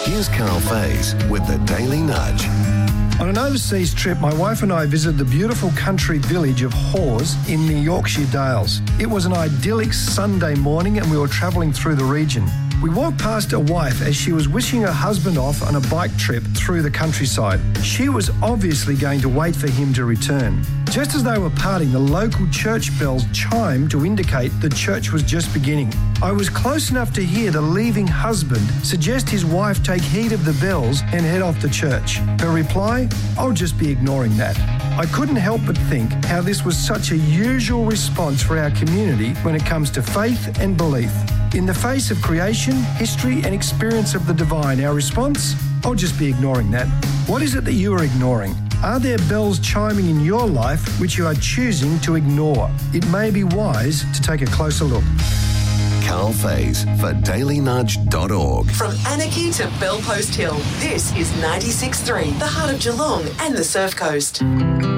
Here's Carl Faze with the Daily Nudge. On an overseas trip, my wife and I visited the beautiful country village of Hawes in the Yorkshire Dales. It was an idyllic Sunday morning and we were travelling through the region. We walked past a wife as she was wishing her husband off on a bike trip through the countryside. She was obviously going to wait for him to return. Just as they were parting, the local church bells chimed to indicate the church was just beginning. I was close enough to hear the leaving husband suggest his wife take heed of the bells and head off to church. Her reply, "I'll just be ignoring that." I couldn't help but think how this was such a usual response for our community when it comes to faith and belief. In the face of creation, history and experience of the divine, our response? I'll just be ignoring that. What is it that you are ignoring? Are there bells chiming in your life which you are choosing to ignore? It may be wise to take a closer look. Carl Faze for dailynudge.org. From Anarchy to Bellpost Hill, this is 96.3, the heart of Geelong and the Surf Coast.